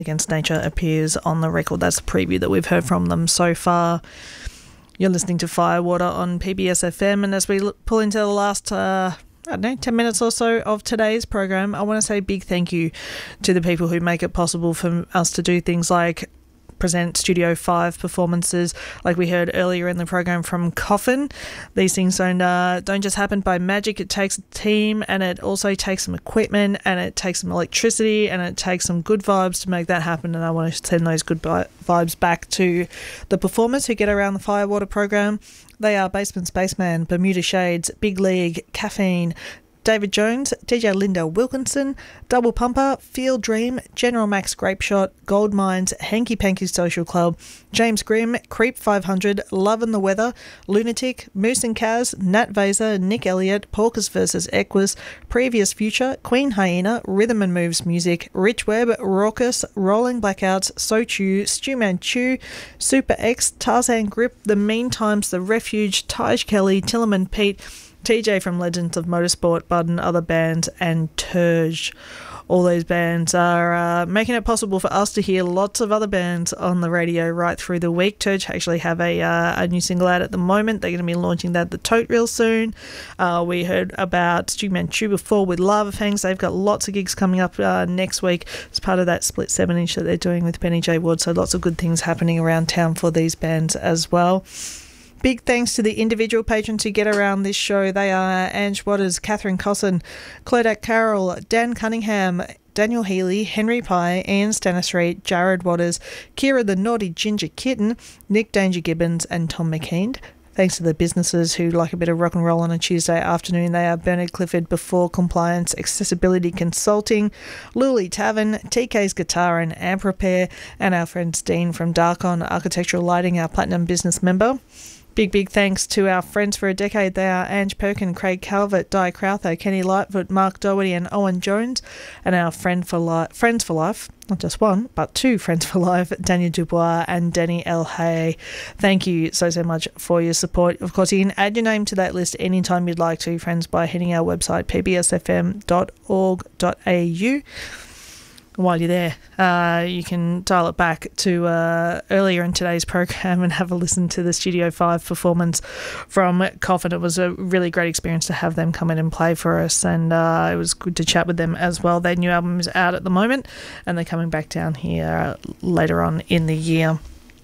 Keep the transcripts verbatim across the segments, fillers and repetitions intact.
Against Nature appears on the record. That's the preview that we've heard from them so far. You're listening to Firewater on P B S F M, and as we look, pull into the last, uh, I don't know, ten minutes or so of today's program, I want to say a big thank you to the people who make it possible for us to do things like present Studio five performances like we heard earlier in the program from Coffin. These things don't uh, don't just happen by magic. It takes a team, and it also takes some equipment, and it takes some electricity, and it takes some good vibes to make that happen. And I want to send those good bi- vibes back to the performers who get around the Firewater program. They are Basement Spaceman, Bermuda Shades, Big League, Caffeine, David Jones, D J Linda Wilkinson, Double Pumper, Field Dream, General Max Grapeshot, Gold Mines, Hanky Panky Social Club, James Grimm, Creep five hundred, Love and the Weather, Lunatic, Moose and Kaz, Nat Vaser, Nick Elliott, Porkers versus Equus, Previous Future, Queen Hyena, Rhythm and Moves Music, Rich Webb, Raucous, Rolling Blackouts, So Chew, Stewman Chew, Super X, Tarzan Grip, The Mean Times, The Refuge, Taj Kelly, Tillerman Pete, T J from Legends of Motorsport, Bud and other bands, and Turge. All those bands are uh, making it possible for us to hear lots of other bands on the radio right through the week. Turge actually have a uh, a new single out at the moment. They're going to be launching that at the Tote real soon. Uh, we heard about Stu Manchu before with Lava Fangs. They've got lots of gigs coming up uh, next week as part of that split seven inch that they're doing with Penny J Wood. So lots of good things happening around town for these bands as well. Big thanks to the individual patrons who get around this show. They are Ange Waters, Catherine Cosson, Claudette Carroll, Dan Cunningham, Daniel Healy, Henry Pye, Ian Stanistreet, Jared Waters, Kira the Naughty Ginger Kitten, Nick Danger Gibbons, and Tom McKean. Thanks to the businesses who like a bit of rock and roll on a Tuesday afternoon. They are Bernard Clifford, Before Compliance, Accessibility Consulting, Luli Tavern, T K's Guitar and Amp Repair, and our friend Dean from Darkon Architectural Lighting, our Platinum Business member. Big, big thanks to our friends for a decade. They are Ange Perkin, Craig Calvert, Di Crowther, Kenny Lightfoot, Mark Doherty and Owen Jones, and our friend for li- friends for life, not just one, but two friends for life, Daniel Dubois and Danny L. Hay. Thank you so, so much for your support. Of course, you can add your name to that list anytime you'd like to, friends, by hitting our website, p b s f m dot org dot a u. While you're there, uh, you can dial it back to uh, earlier in today's program and have a listen to the Studio five performance from Coffin. It was a really great experience to have them come in and play for us, and uh, it was good to chat with them as well. Their new album is out at the moment, and they're coming back down here later on in the year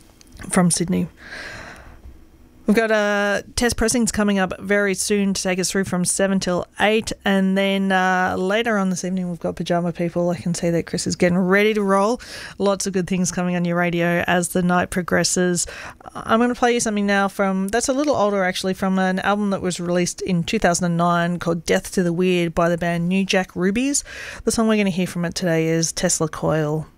from Sydney. We've got uh, test pressings coming up very soon to take us through from seven till eight. And then uh, later on this evening, we've got Pajama People. I can see that Chris is getting ready to roll. Lots of good things coming on your radio as the night progresses. I'm going to play you something now from, that's a little older actually, from an album that was released in two thousand nine called Death to the Weird by the band New Jack Rubies. The song we're going to hear from it today is Tesla Coil.